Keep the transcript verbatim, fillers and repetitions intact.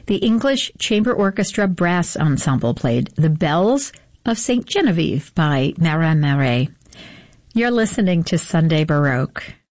The English Chamber Orchestra Brass Ensemble played The Bells of Saint Genevieve by Marin Marais. You're listening to Sunday Baroque.